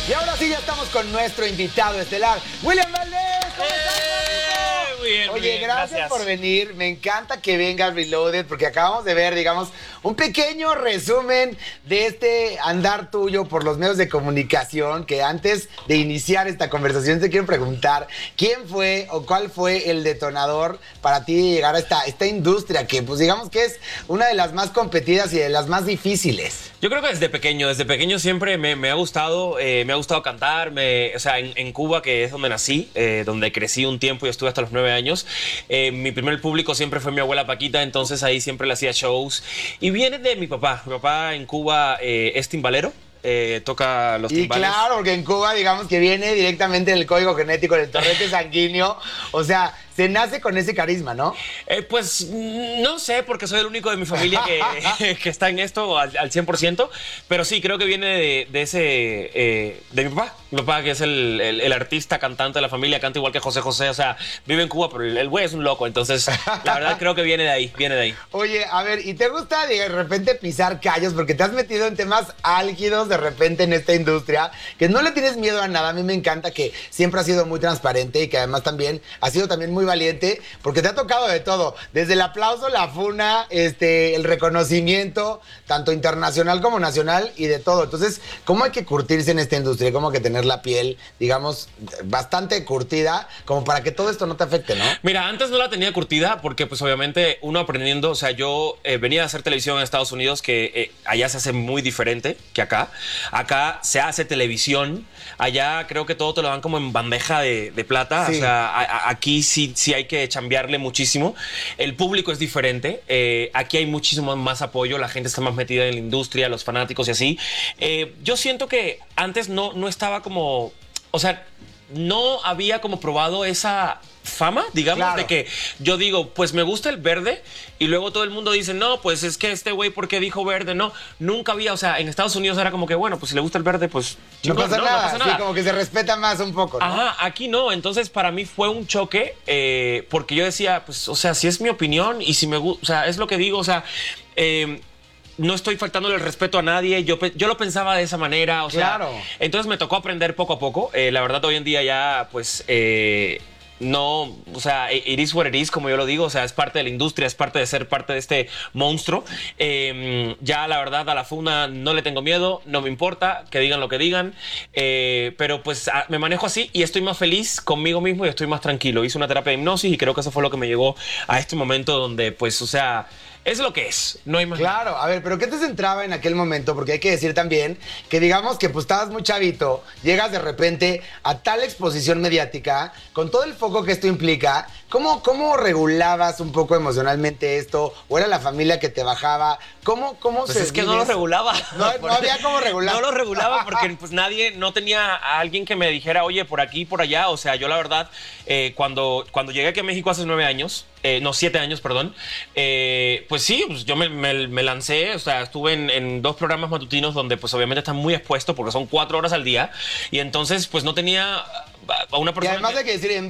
Y ahora sí ya estamos con nuestro invitado estelar, William Valdés. ¿Cómo estás, amigo? Muy bien, Oye, gracias por venir. Me encanta que vengas Reloaded porque acabamos de ver, digamos, un pequeño resumen de este andar tuyo por los medios de comunicación, que antes de iniciar esta conversación te quiero preguntar quién fue o cuál fue el detonador para ti llegar a esta industria que, pues digamos que es una de las más competidas y de las más difíciles. Yo creo que desde pequeño siempre me ha gustado cantar. O sea, en Cuba, que es donde nací, donde crecí un tiempo y estuve hasta los 9 años, mi primer público siempre fue mi abuela Paquita, entonces ahí siempre le hacía shows. Y viene de mi papá. Mi papá en Cuba es timbalero. Toca los timbales. Y claro, porque en Cuba, digamos que viene directamente del código genético del torrente sanguíneo. O sea, se nace con ese carisma, ¿no? Pues no sé, porque soy el único de mi familia que está en esto al 100%, pero sí, creo que viene de mi papá. Mi papá, que es el artista cantante de la familia, canta igual que José José, o sea, vive en Cuba, pero el güey es un loco, entonces la verdad creo que viene de ahí. Oye, a ver, ¿y te gusta de repente pisar callos? Porque te has metido en temas álgidos de repente en esta industria, que no le tienes miedo a nada. A mí me encanta que siempre has sido muy transparente y que además también has sido también muy valiente, porque te ha tocado de todo, desde el aplauso, la funa, el reconocimiento, tanto internacional como nacional y de todo. Entonces, ¿cómo hay que curtirse en esta industria? ¿Cómo hay que tener la piel, digamos, bastante curtida, como para que todo esto no te afecte, ¿no? Mira, antes no la tenía curtida porque pues obviamente uno aprendiendo, o sea, yo venía a hacer televisión en Estados Unidos, que allá se hace muy diferente que acá. Acá se hace televisión, allá creo que todo te lo dan como en bandeja de plata, sí. O sea, aquí sí hay que chambearle muchísimo. El público es diferente, aquí hay muchísimo más apoyo, la gente está más metida en la industria, los fanáticos y así. Yo siento que antes no estaba como, o sea, no había como probado esa fama, digamos, claro, de que yo digo, pues me gusta el verde y luego todo el mundo dice, no, pues es que este güey, ¿por qué dijo verde? No, nunca había, o sea, en Estados Unidos era como que, bueno, pues si le gusta el verde, pues no pasa nada. Sí, como que se respeta más un poco, ¿no? Ajá, aquí no, entonces para mí fue un choque, porque yo decía, pues, o sea, si es mi opinión y si me gusta, o sea, es lo que digo, o sea, no estoy faltándole el respeto a nadie, yo lo pensaba de esa manera, o sea, claro. Entonces me tocó aprender poco a poco, la verdad hoy en día ya, pues, no, o sea, it is what it is, como yo lo digo, o sea, es parte de la industria, es parte de ser parte de este monstruo. Ya la verdad a la funa no le tengo miedo, no me importa que digan lo que digan, pero pues me manejo así y estoy más feliz conmigo mismo y estoy más tranquilo. Hice una terapia de hipnosis y creo que eso fue lo que me llegó a este momento donde pues, o sea, es lo que es, no hay más. Claro, a ver, pero ¿qué te centraba en aquel momento? Porque hay que decir también que digamos que pues estabas muy chavito, llegas de repente a tal exposición mediática, con todo el foco que esto implica, ¿cómo regulabas un poco emocionalmente esto? ¿O era la familia que te bajaba? ¿Cómo pues es que no lo regulaba. No había cómo regular. No lo regulaba porque pues no tenía a alguien que me dijera, oye, por aquí, por allá. O sea, yo la verdad, cuando llegué aquí a México hace 9 años, no, 7 años, perdón, pues sí, pues yo me lancé, o sea, estuve en 2 programas matutinos donde pues obviamente están muy expuestos porque son 4 horas al día y entonces pues no tenía a una persona. Y además hay que decir,